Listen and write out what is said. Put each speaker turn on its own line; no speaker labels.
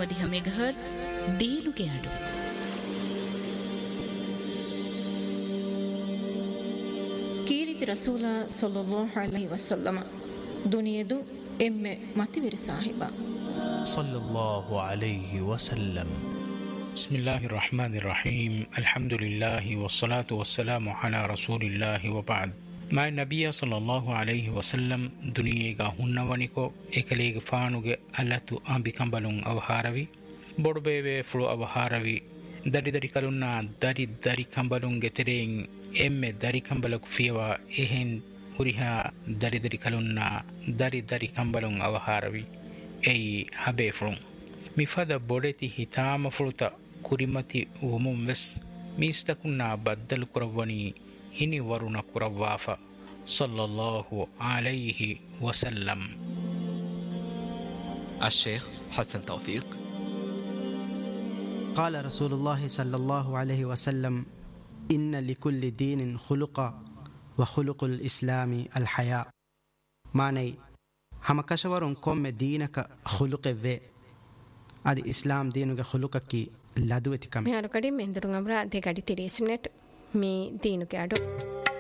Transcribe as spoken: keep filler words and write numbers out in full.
ದಶಾಂಶ ಮೆಗಾಹರ್ಟ್ಸ್ ದೀನುಗೆ ಅಡು.
ಕೀರಿತಿ ರಸೂಲ ಸಲ್ಲಲ್ಲಾಹು ಅಲೈಹಿ ವಸಲ್ಲಮ ದುನಿಯದು ಎಮ್ಮೆ ಮತಿವಿರಿ ಸಾಹಿಬ
ಸಲ್ಲಲ್ಲಾಹು ಅಲೈಹಿ ವಸಲ್ಲಂ. ಬಿಸ್ಮಿಲ್ಲಾಹಿರ್ ರಹಮಾನಿರ್ ರಹೀಂ. ಅಲ್ಹಮ್ದುಲಿಲ್ಲಾಹಿ ವಸ್ಸಲಾತು ವಸ್ಸಲಾಮು ಅಲಾ ರಸೂಲಿಲ್ಲಾಹಿ ವಬಅದ್. ಮೈ ನಬಿಯ ಸಲ್ಲಲ್ಲಾಹು ಅಲೈಹಿ ವಸಲ್ಲಂ ದುನಿಯೇಗ ಹುನ್ನವನಿಕೊ ಎಕಲೇಗೆ ಫಾನುಗೆ ಅಲ್ಲತು ಅಂಬಿ ಕಂಬಲುಂ ಅವಹಾರವಿ ಬೊಡುಬೇವೆ ಫುಳು ಅವಹಾರವಿ ದಡಿ ದಡಿ ಕಲುನ್ನ ದರಿ ದರಿ ಕಂಬಲುಂಗೆ ತೆರೆಯಿಂ ಎಮ್ಮೆ ದರಿ ಕಂಬಲಕು ಫಿಯವಾ ಎಹೆನ್ ಹುರಿಹಾ ದರಿ ದರಿ ಕಲುನ್ನ ದರಿ ದರಿ ಕಂಬಲುಂ ಅವಹಾರವಿ ಎಯಿ ಹಬೇ ಫುಳುಂ ಮಿಫದ ಬೊಡೆತಿ ಹಿತಾಮ ಫುಳುತ ಕುರಿಮತಿ ಉಮುಂ ವೆಸ್ ಮೀಸ್ತಕುನ್ನ ಬದ್ದಲು ಕುರವ್ವನಿ ಹಿನಿ ವರುಣ ಕುರವ್ವಾಫ ಸಲ್ಲಲ್ಲಾಹು ಅಲೈಹಿ ವಸಲ್ಲಂ.
الشيخ حسن توفيق.
قال رسول الله صلى الله عليه وسلم إن لكل دين خلقا وخلق الإسلام الحياء. معنی ہم کشورون قوم دینک خلق و ادی اسلام دینک خلق کی لدوتی کم.
میارو کڑی مندرون امرا دے گاڑی تیریس منٹ می دینک اڈو